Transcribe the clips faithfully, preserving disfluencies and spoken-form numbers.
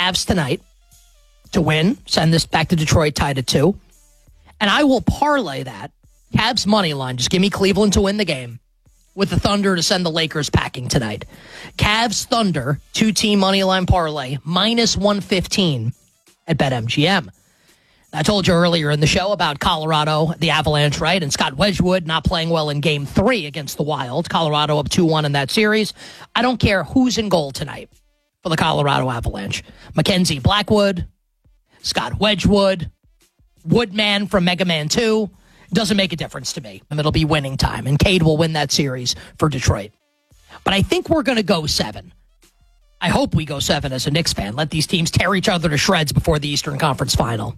Cavs tonight to win, send this back to Detroit, tied at two. And I will parlay that Cavs money line, just give me Cleveland to win the game, with the Thunder to send the Lakers packing tonight. Cavs Thunder, two-team money line parlay, minus one fifteen at BetMGM. I told you earlier in the show about Colorado, the Avalanche, right? And Scott Wedgwood not playing well in game three against the Wild. Colorado up two one in that series. I don't care who's in goal tonight for the Colorado Avalanche. Mackenzie Blackwood, Scott Wedgwood, Woodman from Mega Man two. Doesn't make a difference to me. And it'll be winning time. And Cade will win that series for Detroit. But I think we're going to go seven. I hope we go seven as a Knicks fan. Let these teams tear each other to shreds before the Eastern Conference Final.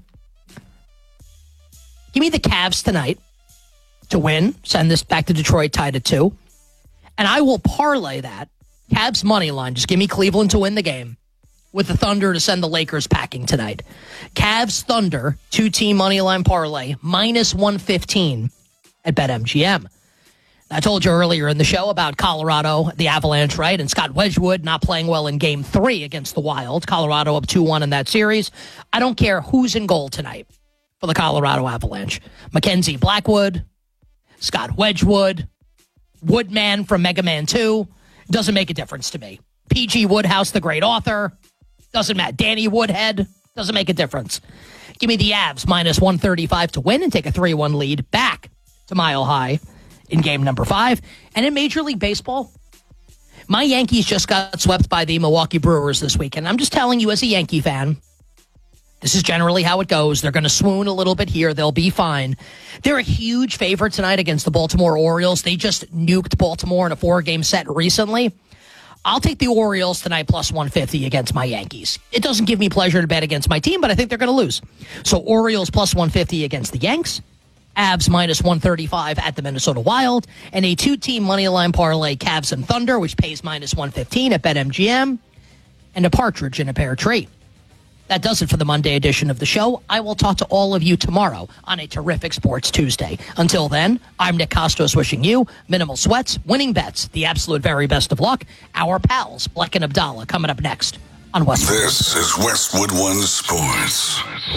Give me the Cavs tonight to win, send this back to Detroit, tied at two. And I will parlay that Cavs money line, just give me Cleveland to win the game, with the Thunder to send the Lakers packing tonight. Cavs Thunder, two-team money line parlay, minus one fifteen at BetMGM. I told you earlier in the show about Colorado, the Avalanche, right? And Scott Wedgwood not playing well in game three against the Wild. Colorado up two one in that series. I don't care who's in goal tonight for the Colorado Avalanche. Mackenzie Blackwood, Scott Wedgwood, Woodman from Mega Man two. Doesn't make a difference to me. P G Woodhouse, the great author. Doesn't matter. Danny Woodhead. Doesn't make a difference. Give me the Avs minus one thirty-five to win and take a three one lead back to Mile High in game number five. And in Major League Baseball, my Yankees just got swept by the Milwaukee Brewers this weekend. I'm just telling you as a Yankee fan, this is generally how it goes. They're going to swoon a little bit here. They'll be fine. They're a huge favorite tonight against the Baltimore Orioles. They just nuked Baltimore in a four-game set recently. I'll take the Orioles tonight plus one fifty against my Yankees. It doesn't give me pleasure to bet against my team, but I think they're going to lose. So Orioles plus one fifty against the Yanks. Avs minus one thirty-five at the Minnesota Wild. And a two-team money line parlay, Cavs and Thunder, which pays minus one fifteen at BetMGM. And a partridge in a pear tree. That does it for the Monday edition of the show. I will talk to all of you tomorrow on a terrific Sports Tuesday. Until then, I'm Nick Costos wishing you minimal sweats, winning bets, the absolute very best of luck. Our pals, Bleck and Abdallah, coming up next on Westwood. This is Westwood One Sports.